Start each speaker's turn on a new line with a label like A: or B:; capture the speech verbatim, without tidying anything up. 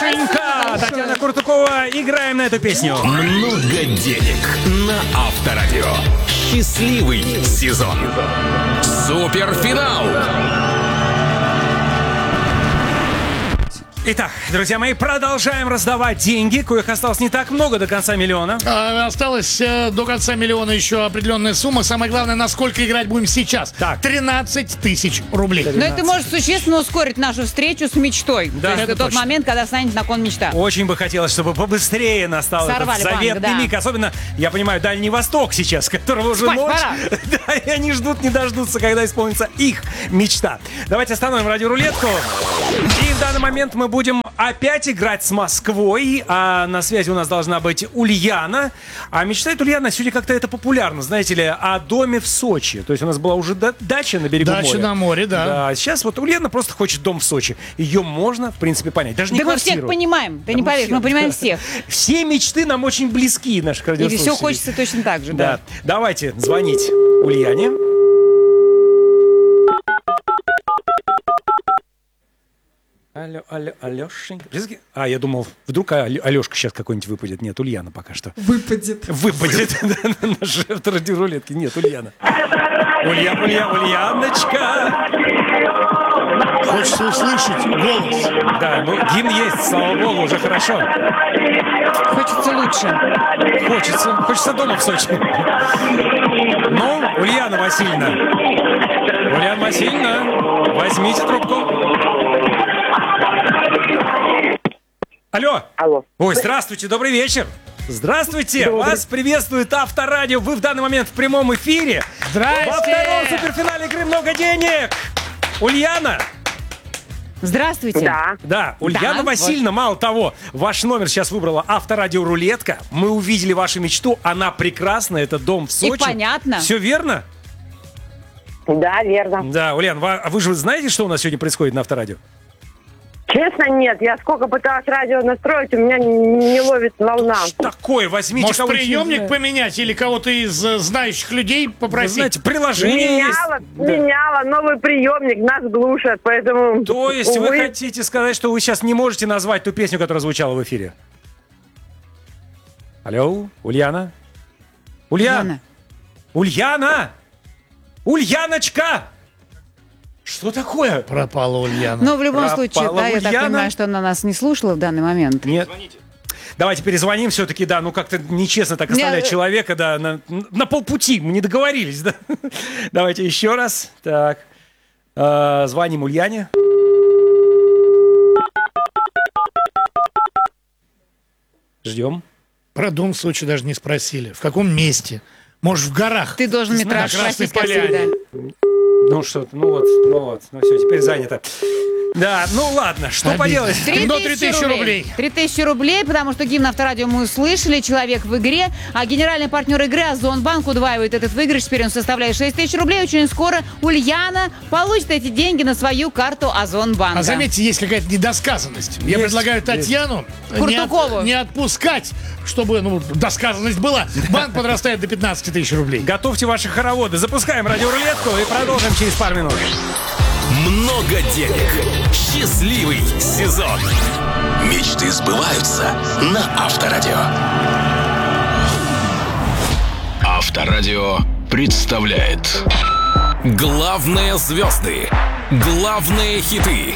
A: Алешенька, Татьяна Куртукова. Играем на эту песню.
B: Много денег на Авторадио. Счастливый сезон. Суперфинал.
A: Итак, друзья мои, продолжаем раздавать деньги. Коих осталось не так много, до конца миллиона.
C: А, осталось э, до конца миллиона еще определенная сумма. Самое главное, насколько играть будем сейчас.
A: Так.
C: тринадцать тысяч рублей.
D: Но это может существенно ускорить нашу встречу с мечтой.
A: Да,
D: То есть
A: это
D: это тот
A: точно.
D: момент, когда станет на кон мечта.
A: Очень бы хотелось, чтобы побыстрее настал
D: Сорвали
A: этот заветный
D: банк, да.
A: миг. Особенно, я понимаю, Дальний Восток сейчас, которого уже
D: Спать
A: ночь.
D: пора.
A: Да, и они ждут, не дождутся, когда исполнится их мечта. Давайте остановим радиорулетку. И в данный момент мы будем опять играть с Москвой. А на связи у нас должна быть Ульяна. А мечтает Ульяна сегодня как-то это популярно, знаете ли, о доме в Сочи. То есть у нас была уже да- дача на берегу
C: Дача
A: моря.
C: на море, да.
A: Да, а сейчас вот Ульяна просто хочет дом в Сочи. Ее можно, в принципе, понять. Даже не
D: Да мы всех
A: квартиру.
D: понимаем. Ты не
A: Да мы
D: поверишь,
A: всех.
D: мы понимаем всех.
A: Все мечты нам очень близки, наших
D: И
A: радиослушателей.
D: все хочется точно так же,
A: Да.
D: да.
A: Давайте звонить Ульяне. Алло, алло, Алешенька. А, я думал, вдруг Алешка сейчас какой-нибудь выпадет. Нет, Ульяна пока что.
E: Выпадет.
A: Выпадет на жертв радиорулетки. Нет, Ульяна. Улья, Улья, Ульяночка.
C: Хочется услышать голос.
A: Да, ну гимн есть, слава богу, уже хорошо.
D: Хочется лучше.
A: Хочется. Хочется дома в Сочи. Ну, Ульяна Васильевна. Ульяна Васильевна, возьмите трубку. Алло.
F: Алло.
A: Ой, здравствуйте, добрый вечер. Здравствуйте, вас приветствует Авторадио. Вы в данный момент в прямом эфире.
C: Здрасте.
A: Во втором суперфинале игры «Много денег». Ульяна.
D: Здравствуйте.
F: Да.
A: Да, Ульяна
D: Да,
A: Васильевна, мало того, ваш номер сейчас выбрала Авторадио Рулетка. Мы увидели вашу мечту, она прекрасна, это дом в Сочи.
D: понятно.
A: Все верно?
F: Да, верно.
A: Да, Ульяна, ва- а вы же знаете, что у нас сегодня происходит на Авторадио?
F: Честно, нет. Я сколько пыталась радио настроить, у меня не, не ловит волна.
A: Такое, возьмите
C: Может,
A: кого-нибудь,
C: приемник
A: не знаю.
C: поменять или кого-то из э, знающих людей
A: Вы
C: попросить?
A: знаете, приложение есть.
F: Меняла,
A: Да.
F: меняла, новый приемник, нас глушат, поэтому...
A: То есть
F: увы.
A: вы хотите сказать, что вы сейчас не можете назвать ту песню, которая звучала в эфире? Алло, Ульяна? Ульяна? Ульяна? Ульяночка! Что такое?
C: Пропала Ульяна.
D: Но в любом
A: Пропала
D: случае, да, я так
A: Ульяна.
D: понимаю, что она нас не слушала в данный момент.
A: Нет. Давайте перезвоним все-таки, да, ну как-то нечестно так оставлять
D: Не, э,
A: человека, да, на, на полпути, мы не договорились, да. Давайте еще раз, так, Э, звоним Ульяне. Ждем.
C: Про дом в Сочи даже не спросили. В каком месте? Может, в горах?
D: Ты должен
C: На
D: метраж
C: Красной
D: спросить, как
C: Поляне.
D: всегда.
A: Ну что, ну вот, ну вот, ну все, теперь занято. Да, ну ладно, что
C: Обидно.
A: поделать.
D: Три
C: Но три тысячи рублей.
D: Три тысячи рублей, потому что гимн Авторадио мы услышали, человек в игре, а генеральный партнер игры Озонбанк удваивает этот выигрыш, теперь он составляет шесть тысяч рублей. Очень скоро Ульяна получит эти деньги на свою карту Озонбанка.
C: А заметьте, есть какая-то недосказанность. Я
A: Есть,
C: предлагаю Татьяну не,
D: Куртукову.
C: от- не отпускать, чтобы ну, досказанность была. Банк подрастает до пятнадцати тысяч рублей.
A: Готовьте ваши хороводы, запускаем радиорулетку и продолжим через пару минут.
B: Много денег. Счастливый сезон. Мечты сбываются на Авторадио. Авторадио представляет главные звезды, главные хиты,